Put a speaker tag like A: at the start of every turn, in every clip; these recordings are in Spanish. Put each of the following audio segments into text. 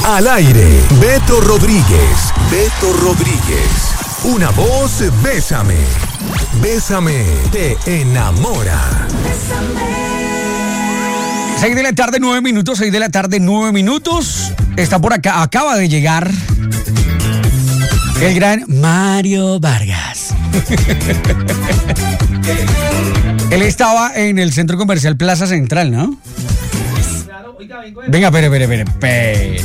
A: Al aire, Beto Rodríguez. Una voz, Bésame. Bésame, te enamora.
B: 6 de la tarde, 9 minutos. Está por acá, acaba de llegar el gran Mario Vargas. Él estaba en el centro comercial Plaza Central, ¿no? Venga, espere.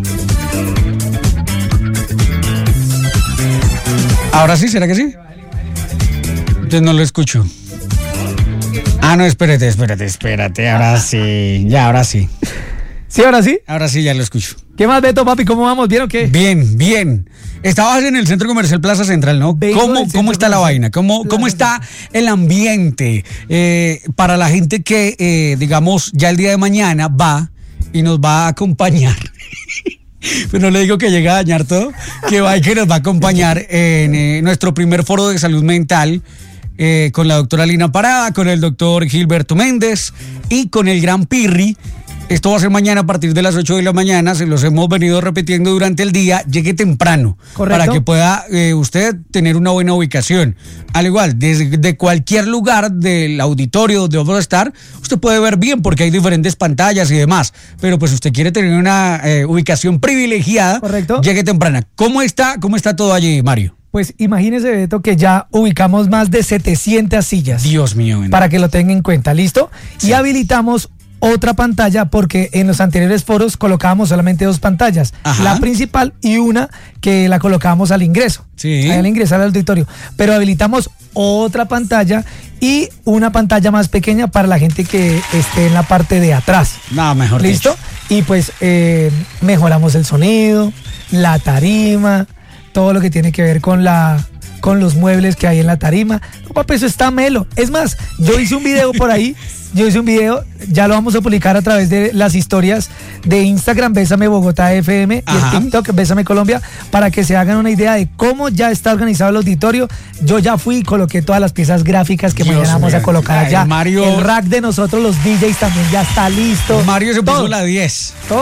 B: ¿Ahora sí? ¿Será que sí? Entonces no lo escucho. Ah, no, espérate. Ahora sí.
C: ¿Sí, ahora sí?
B: Ahora sí, ya lo escucho.
C: ¿Qué más, Beto, papi? ¿Cómo vamos? ¿Bien o qué?
B: Bien. Estabas en el centro comercial Plaza Central, ¿no? ¿Cómo está la vaina? ¿Cómo está el ambiente para la gente que, digamos, ya el día de mañana va y nos va a acompañar? Pues no le digo que llegue a dañar todo, que va y que nos va a acompañar en nuestro primer foro de salud mental con la doctora Lina Parada, con el doctor Gilberto Méndez y con el gran Pirri. Esto va a ser mañana a partir de las 8 de la mañana, se los hemos venido repitiendo durante el día, llegue temprano. Correcto. Para que pueda usted tener una buena ubicación. Al igual, desde cualquier lugar del auditorio donde vamos a estar, usted puede ver bien porque hay diferentes pantallas y demás, pero pues usted quiere tener una ubicación privilegiada. Correcto. Llegue temprana. ¿Cómo está todo allí, Mario?
C: Pues imagínese, Beto, que ya ubicamos más de 700 sillas.
B: Dios mío.
C: Para que lo tenga en cuenta, ¿listo? Sí. Y habilitamos otra pantalla porque en los anteriores foros colocábamos solamente 2 pantallas. Ajá. La principal y una que la colocábamos al ingreso. Sí. Al ingresar al auditorio. Pero habilitamos otra pantalla y una pantalla más pequeña para la gente que esté en la parte de atrás.
B: No, mejor
C: ¿listo?
B: Dicho.
C: Y pues mejoramos el sonido, la tarima, todo lo que tiene que ver con los muebles que hay en la tarima. No, papi, eso está melo. Es más, yo hice un video por ahí. Ya lo vamos a publicar a través de las historias de Instagram, Bésame Bogotá FM, y el TikTok, Bésame Colombia, para que se hagan una idea de cómo ya está organizado el auditorio. Yo ya fui y coloqué todas las piezas gráficas que mañana vamos a colocar allá.
B: Mario,
C: el rack de nosotros, los DJs también ya está listo.
B: Mario se puso la 10.